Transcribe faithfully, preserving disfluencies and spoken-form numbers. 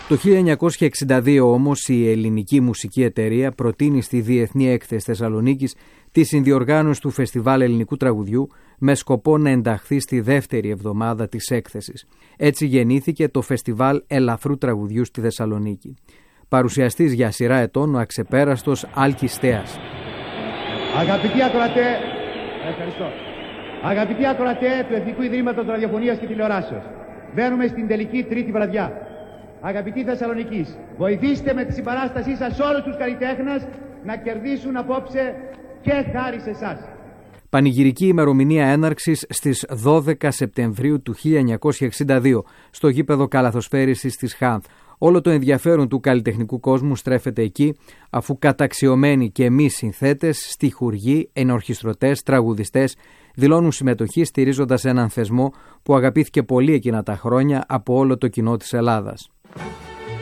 Το χίλια εννιακόσια εξήντα δύο όμως η Ελληνική Μουσική Εταιρεία προτείνει στη Διεθνή Έκθεση Θεσσαλονίκης τη συνδιοργάνωση του Φεστιβάλ Ελληνικού Τραγουδιού με σκοπό να ενταχθεί στη δεύτερη εβδομάδα της έκθεσης. Έτσι γεννήθηκε το Φεστιβάλ Ελαφρού Τραγουδιού στη Θεσσαλονίκη. Παρουσιαστής για σειρά ετών ο αξεπέραστος Άλκης Στέας. Αγαπητοί ακροατέ, ευχαριστώ. Αγαπητοί ακροατέ του Εθνικού Ιδρύματος Ραδιοφωνίας και Τηλεοράσεως, μπαίνουμε στην τελική τρίτη βραδιά. Αγαπητοί Θεσσαλονικείς, βοηθήστε με τη συμπαράστασή σας όλους τους καλλιτέχνες να κερδίσουν απόψε και χάρη σε εσάς. Πανηγυρική ημερομηνία έναρξης στις δώδεκα Σεπτεμβρίου του χίλια εννιακόσια εξήντα δύο στο γήπεδο καλαθοσφαίρισης της Χάνθ. Όλο το ενδιαφέρον του καλλιτεχνικού κόσμου στρέφεται εκεί, αφού καταξιωμένοι και εμείς συνθέτες, στιχουργοί, ενορχιστρωτές, τραγουδιστές δηλώνουν συμμετοχή στηρίζοντας έναν θεσμό που αγαπήθηκε πολύ εκείνα τα χρόνια από όλο το κοινό της Ελλάδας.